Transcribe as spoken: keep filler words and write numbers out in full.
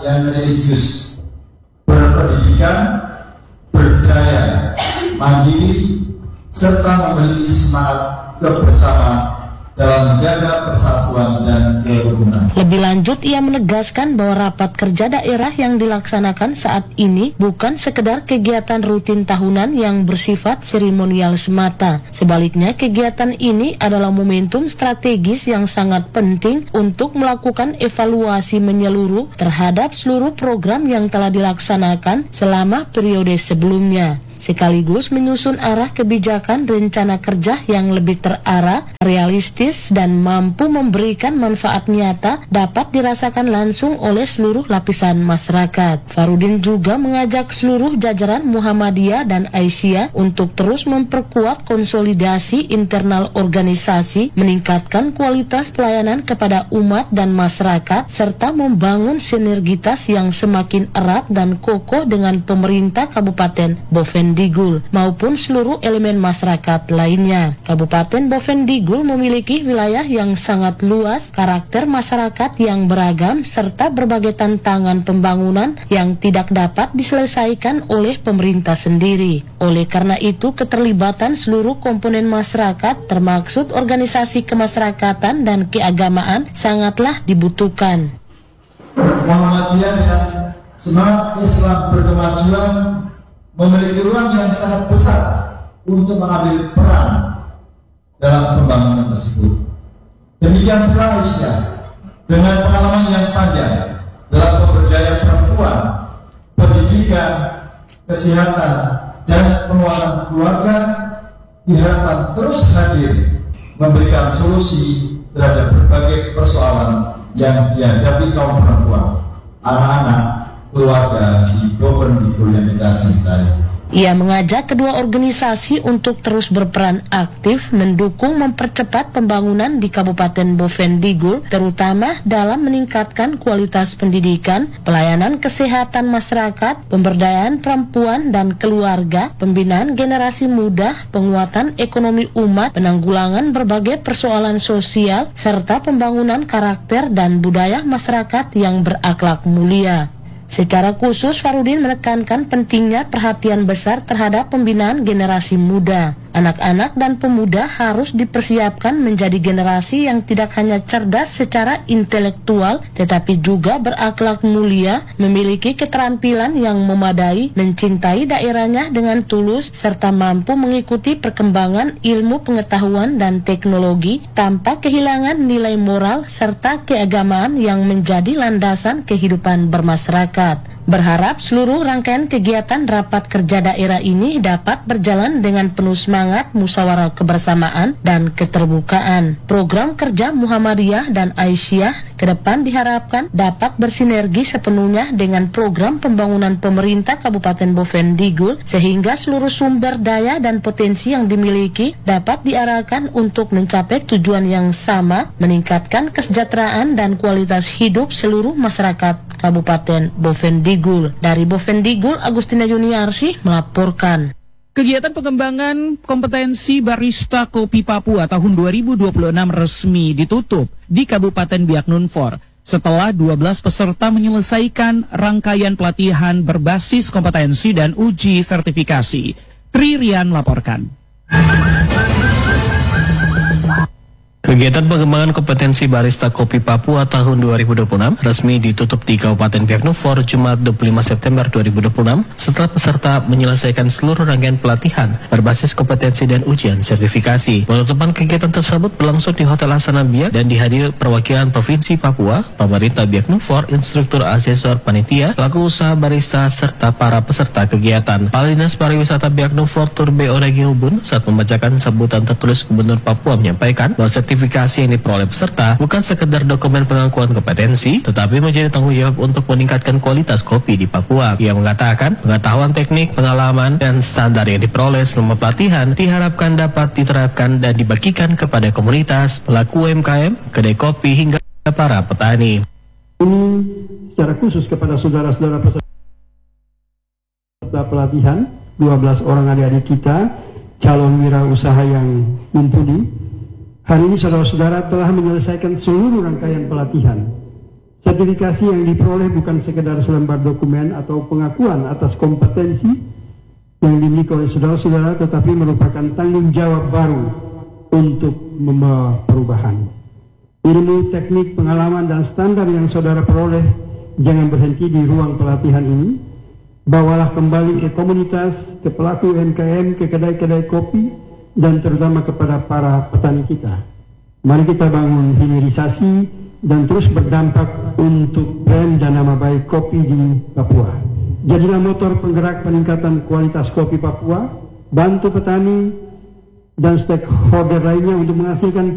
yang religius, berpendidikan, berdaya, mandiri, serta memiliki semangat kebersamaan dalam menjaga persatuan dan kerukunan. Lebih lanjut, ia menegaskan bahwa rapat kerja daerah yang dilaksanakan saat ini bukan sekedar kegiatan rutin tahunan yang bersifat seremonial semata. Sebaliknya, kegiatan ini adalah momentum strategis yang sangat penting untuk melakukan evaluasi menyeluruh terhadap seluruh program yang telah dilaksanakan selama periode sebelumnya, sekaligus menyusun arah kebijakan rencana kerja yang lebih terarah, realistis, dan mampu memberikan manfaat nyata dapat dirasakan langsung oleh seluruh lapisan masyarakat. Farudin juga mengajak seluruh jajaran Muhammadiyah dan Aisyah untuk terus memperkuat konsolidasi internal organisasi, meningkatkan kualitas pelayanan kepada umat dan masyarakat, serta membangun sinergitas yang semakin erat dan kokoh dengan pemerintah Kabupaten Bovendigul maupun seluruh elemen masyarakat lainnya. Kabupaten Bovendigul memiliki wilayah yang sangat luas, karakter masyarakat yang beragam, serta berbagai tantangan pembangunan yang tidak dapat diselesaikan oleh pemerintah sendiri. Oleh karena itu, keterlibatan seluruh komponen masyarakat termaksud organisasi kemasyarakatan dan keagamaan sangatlah dibutuhkan. Muhammadiyah dengan semangat Islam berkemajuan memiliki ruang yang sangat besar untuk mengambil peran dalam pembangunan tersebut. Demikian pula Aisyah dengan pengalaman yang panjang dalam pemberdayaan perempuan, pendidikan, kesehatan, dan penguatan keluarga diharapkan terus hadir memberikan solusi terhadap berbagai persoalan yang dihadapi kaum perempuan, anak-anak, keluarga di Bovendigul yang kita cintai. Ia mengajak kedua organisasi untuk terus berperan aktif mendukung mempercepat pembangunan di Kabupaten Bovendigul, terutama dalam meningkatkan kualitas pendidikan, pelayanan kesehatan masyarakat, pemberdayaan perempuan dan keluarga, pembinaan generasi muda, penguatan ekonomi umat, penanggulangan berbagai persoalan sosial, serta pembangunan karakter dan budaya masyarakat yang berakhlak mulia. Secara khusus, Farudin menekankan pentingnya perhatian besar terhadap pembinaan generasi muda. Anak-anak dan pemuda harus dipersiapkan menjadi generasi yang tidak hanya cerdas secara intelektual, tetapi juga berakhlak mulia, memiliki keterampilan yang memadai, mencintai daerahnya dengan tulus, serta mampu mengikuti perkembangan ilmu pengetahuan dan teknologi tanpa kehilangan nilai moral serta keagamaan yang menjadi landasan kehidupan bermasyarakat. Berharap seluruh rangkaian kegiatan rapat kerja daerah ini dapat berjalan dengan penuh semangat, musyawarah kebersamaan, dan keterbukaan. Program kerja Muhammadiyah dan Aisyah ke depan diharapkan dapat bersinergi sepenuhnya dengan program pembangunan pemerintah Kabupaten Bovendigul, sehingga seluruh sumber daya dan potensi yang dimiliki dapat diarahkan untuk mencapai tujuan yang sama, meningkatkan kesejahteraan dan kualitas hidup seluruh masyarakat Kabupaten Bovendigul. Dari Bovendigul, Agustina Yuniarsi melaporkan. Kegiatan pengembangan kompetensi barista kopi Papua tahun dua ribu dua puluh enam resmi ditutup di Kabupaten Biak Numfor setelah dua belas peserta menyelesaikan rangkaian pelatihan berbasis kompetensi dan uji sertifikasi. Tri Rian melaporkan. Kegiatan pengembangan kompetensi barista kopi Papua tahun dua ribu dua puluh enam resmi ditutup di Kabupaten Biak Numfor Jumat dua puluh lima September dua ribu dua puluh enam setelah peserta menyelesaikan seluruh rangkaian pelatihan berbasis kompetensi dan ujian sertifikasi. Penutupan kegiatan tersebut berlangsung di Hotel Asana Biak dan dihadiri perwakilan Provinsi Papua, pemerintah Biak Numfor, instruktur asesor panitia, pelaku usaha barista, serta para peserta kegiatan. Kepala Dinas Pariwisata Biak Numfor Turbe Oregi Hubun saat membacakan sambutan tertulis Gubernur Papua menyampaikan bahwa sertifikasi Sertifikasi yang diperoleh peserta bukan sekedar dokumen pengakuan kompetensi, tetapi menjadi tanggung jawab untuk meningkatkan kualitas kopi di Papua. Ia mengatakan, pengetahuan teknik, pengalaman, dan standar yang diperoleh selama pelatihan diharapkan dapat diterapkan dan dibagikan kepada komunitas, pelaku U M K M, kedai kopi, hingga para petani. Ini secara khusus kepada saudara-saudara peserta pelatihan, dua belas orang adik-adik kita, calon wirausaha yang mumpuni. Hari ini saudara-saudara telah menyelesaikan seluruh rangkaian pelatihan Sertifikasi yang diperoleh bukan sekedar selembar dokumen atau pengakuan atas kompetensi yang dimiliki oleh saudara-saudara, tetapi merupakan tanggung jawab baru untuk membawa perubahan. Ilmu, teknik, pengalaman, dan standar yang saudara peroleh jangan berhenti di ruang pelatihan ini. Bawalah kembali ke komunitas, ke pelaku U M K M, ke kedai-kedai kopi, dan terutama kepada para petani kita. Mari kita bangun hilirisasi dan terus berdampak untuk brand dan nama baik kopi di Papua. Jadilah motor penggerak peningkatan kualitas kopi Papua, bantu petani dan stakeholder lainnya untuk menghasilkan